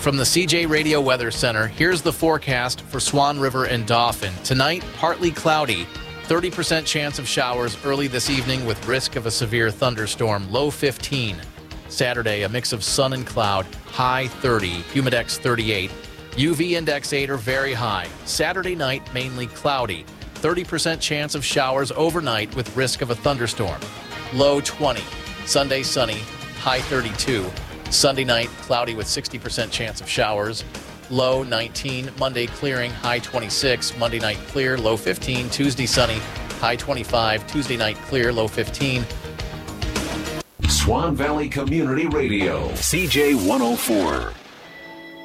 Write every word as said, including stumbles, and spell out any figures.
From the C J Radio Weather Center, here's the forecast for Swan River and Dauphin. Tonight, partly cloudy. thirty percent chance of showers early this evening with risk of a severe thunderstorm. Low fifteen. Saturday, a mix of sun and cloud. High thirty. Humidex thirty-eight. U V index eight or very high. Saturday night, mainly cloudy. thirty percent chance of showers overnight with risk of a thunderstorm. Low twenty. Sunday, sunny. High thirty-two. Sunday night, cloudy with sixty percent chance of showers. Low nineteen. Monday, clearing. High twenty-six. Monday night, clear. Low fifteen. Tuesday, sunny. High twenty-five. Tuesday night, clear. Low fifteen. Swan Valley Community Radio, C J one oh four.